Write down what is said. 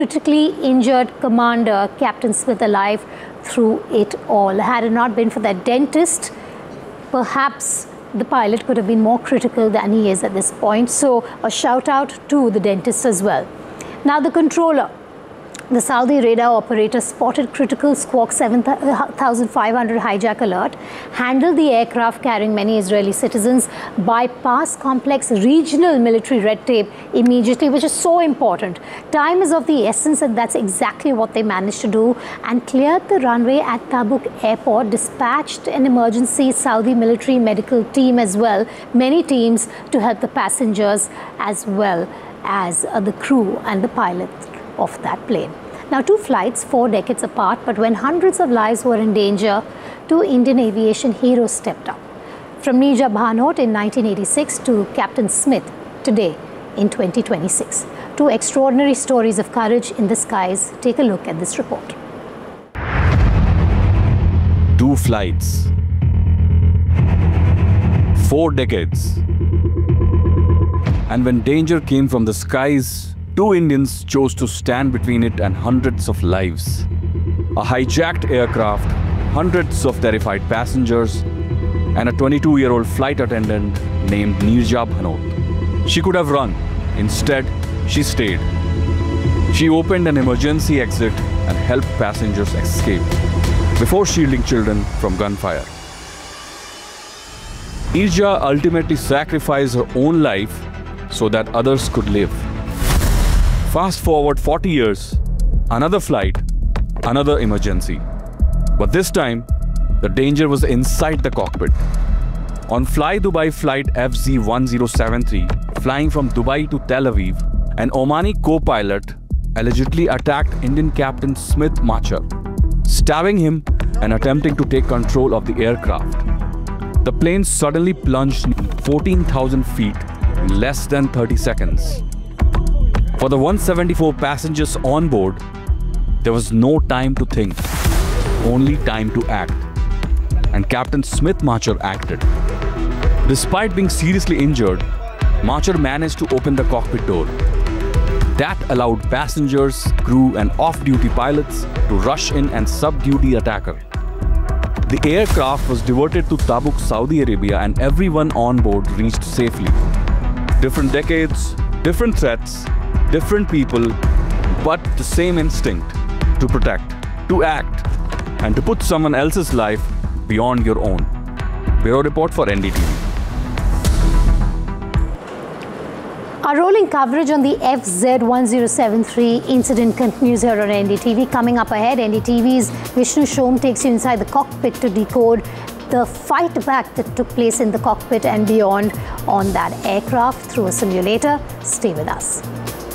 critically injured commander, Captain Smith, alive through it all. Had it not been for that dentist, perhaps the pilot could have been more critical than he is at this point. So a shout out to the dentist as well. Now the controller. The Saudi radar operator spotted critical Squawk 7500 hijack alert, handled the aircraft carrying many Israeli citizens, bypassed complex regional military red tape immediately, which is so important. Time is of the essence, and that's exactly what they managed to do, and cleared the runway at Tabuk airport, dispatched an emergency Saudi military medical team as well, many teams to help the passengers as well as the crew and the pilot of that plane. Now, two flights 4 decades apart, but when hundreds of lives were in danger, two Indian aviation heroes stepped up. From Neerja Bhanot in 1986 to Captain Smith today in 2026. Two extraordinary stories of courage in the skies. Take a look at this report. Two flights, 4 decades. And when danger came from the skies, two Indians chose to stand between it and hundreds of lives. A hijacked aircraft, hundreds of terrified passengers, and a 22-year-old flight attendant named Neerja Bhanot. She could have run. Instead, she stayed. She opened an emergency exit and helped passengers escape before shielding children from gunfire. Neerja ultimately sacrificed her own life so that others could live. Fast forward 40 years, another flight, another emergency. But this time, the danger was inside the cockpit. On Fly Dubai flight FZ1073, flying from Dubai to Tel Aviv, an Omani co-pilot allegedly attacked Indian Captain Smith Machar, stabbing him and attempting to take control of the aircraft. The plane suddenly plunged 14,000 feet in less than 30 seconds. For the 174 passengers on board, there was no time to think, only time to act. And Captain Smith Machar acted. Despite being seriously injured, Machar managed to open the cockpit door. That allowed passengers, crew and off-duty pilots to rush in and subdue the attacker. The aircraft was diverted to Tabuk, Saudi Arabia, and everyone on board reached safely. Different decades, different threats, different people, but the same instinct to protect, to act, and to put someone else's life beyond your own. Bureau Report for NDTV. Our rolling coverage on the FZ1073 incident continues here on NDTV. Coming up ahead, NDTV's Vishnu Shom takes you inside the cockpit to decode the fight back that took place in the cockpit and beyond on that aircraft through a simulator. Stay with us.